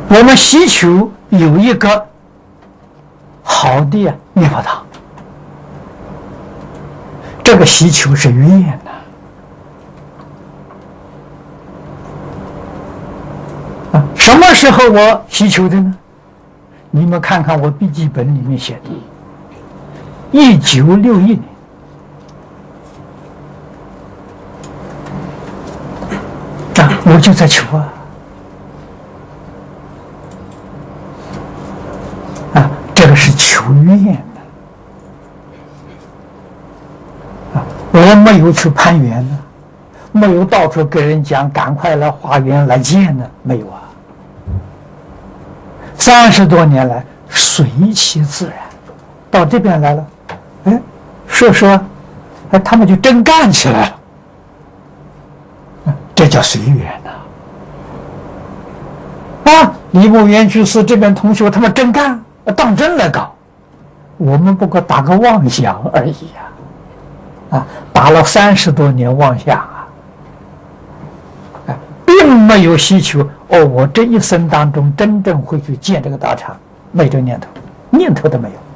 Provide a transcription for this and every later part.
我们希求有一个好的念佛堂，这个希求是愿呐。什么时候我希求的呢？你们看看我笔记本里面写的，1961年。我就在求这个是求愿的我没有去攀缘呢，没有到处跟人讲赶快来化缘来见呢，没有30多年来随其自然，到这边来了，说，他们就真干起来了，这叫随缘李牧原居士这边同学他们真干，当真来搞，我们不过打个妄想而已打了30多年妄想并没有希求我这一生当中真正会去见这个道场，没这个念头都没有。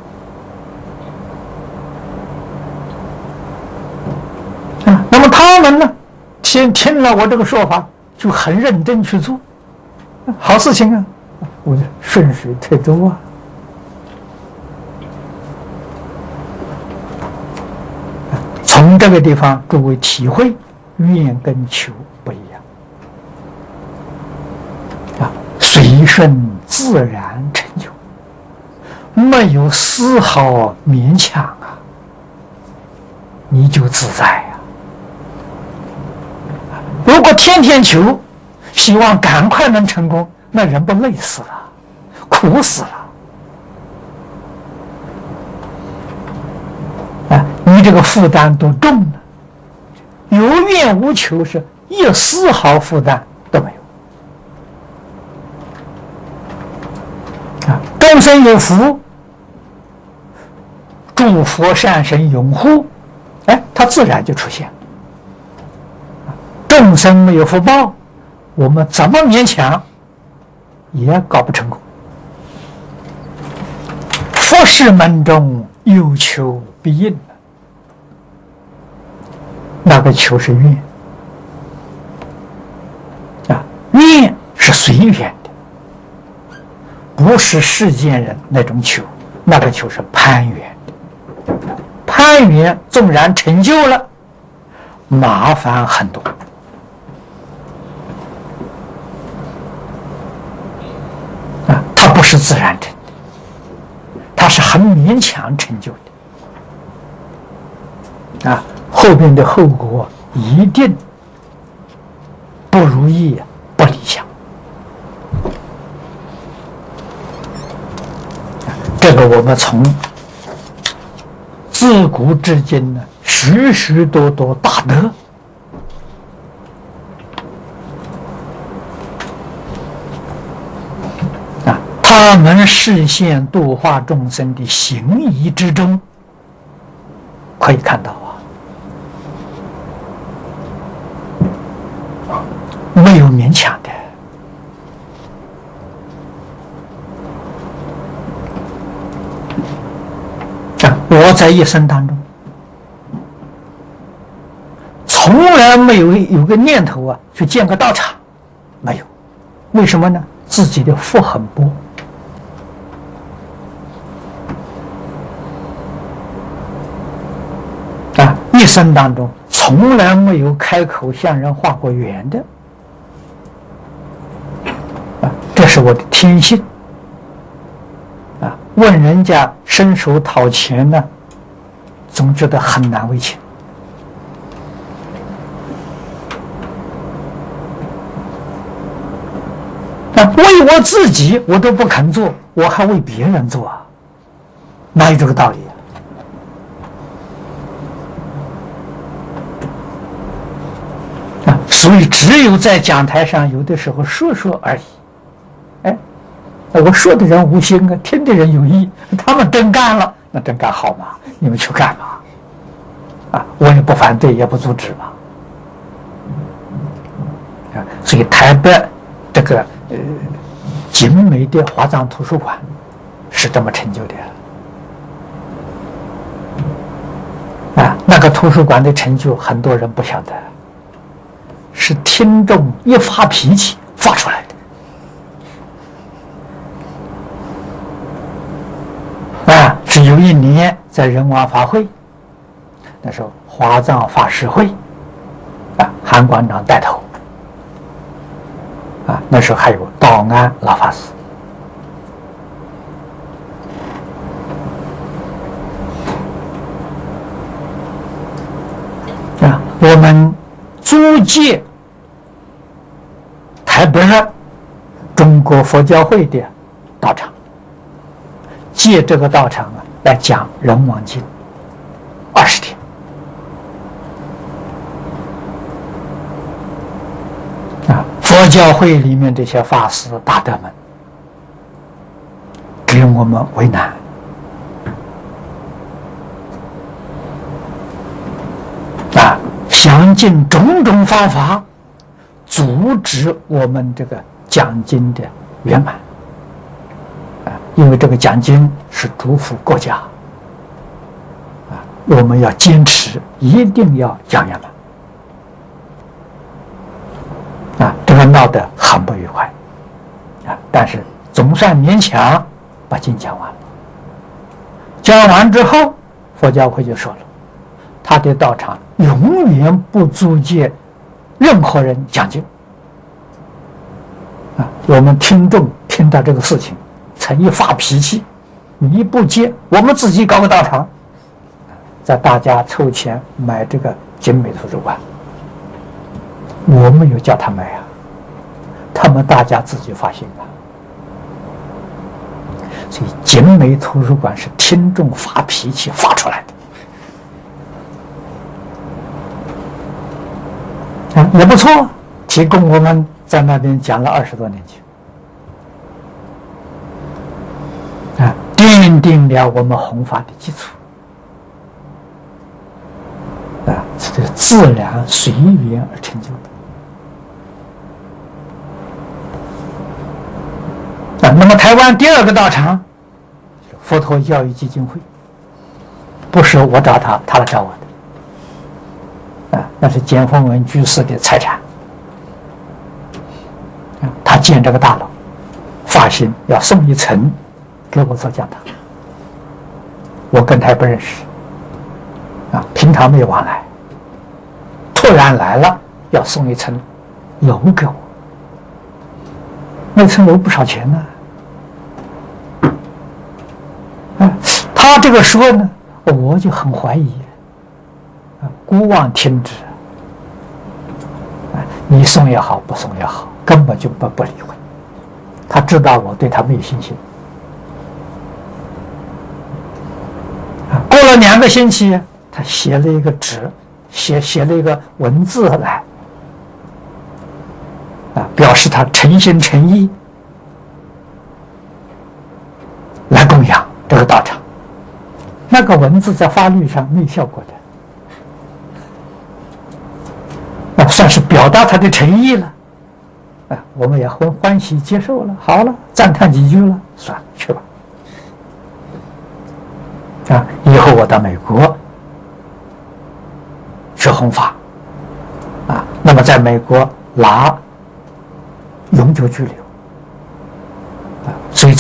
那么他们呢，听了我这个说法，就很认真去做，好事情我就顺水推舟从这个地方，诸位体会愿跟求不一样随顺自然成就，没有丝毫勉强你就自在如果天天求，希望赶快能成功，那人不累死了，苦死了你这个负担都重了。有愿无求是一丝毫负担都没有众生有福，诸佛善神拥护，它自然就出现。众生没有福报，我们怎么勉强也搞不成功。佛事门中有求必应，那个求是愿愿是随缘的，不是世间人那种求，那个求是攀缘的。攀缘纵然成就了，麻烦很多它不是自然成的，它是很勉强成就的后边的后果一定不如意不理想这个我们从自古至今呢，许许多多大德他们实现度化众生的行仪之中，可以看到没有勉强的。我在一生当中，从来没有个念头去建个道场，没有。为什么呢？自己的福很薄。一生当中从来没有开口向人化过缘的这是我的天性问人家伸手讨钱呢，总觉得很难为情为我自己我都不肯做，我还为别人做哪有这个道理所以只有在讲台上有的时候说说而已我说的人无心听的人有意，他们真干了，那真干好嘛，你们去干嘛我也不反对也不阻止嘛所以台北这个精美的华藏图书馆是这么成就的。那个图书馆的成就，很多人不晓得，是听众一发脾气发出来的。是有一年在仁王法会，那时候华藏法师会，韩馆长带头，那时候还有道安老法师。我们租借台北中国佛教会的道场，借这个道场来讲《仁王经》20天。佛教会里面这些法师大德们给我们为难。想尽种种方法阻止我们这个讲经的圆满，因为这个讲经是嘱咐国家，我们要坚持，一定要讲圆满，这个闹得很不愉快，但是总算勉强把经讲完了。讲完之后，佛教会就说了，他的道场永远不租借任何人讲经。我们听众听到这个事情，曾一发脾气，你不接，我们自己搞个道场，在大家凑钱买这个精美图书馆。我没有叫他买他们大家自己发行所以精美图书馆是听众发脾气发出来的。也不错，提供我们在那边讲了20多年去，奠定了我们弘法的基础，是这个自然随缘而成就的。那么台湾第二个道场，佛陀教育基金会，不是我找他，他来找我的。那是简凤文居士的财产，他建这个大楼，发心要送一层给我做讲堂，我跟他也不认识，平常没有往来，突然来了要送一层楼给我，那层楼不少钱呢，他这个说呢，我就很怀疑，姑妄听之。你送也好，不送也好，根本就不理会。他知道我对他没有信心。过了2个星期，他写了一个纸，写了一个文字来，表示他诚心诚意来供养这个道场。那个文字在法律上没有效果的。算是表达他的诚意了，我们也欢喜接受了，好了，赞叹几句了，算了，去吧。以后我到美国去弘法，那么在美国拿永久居留，所以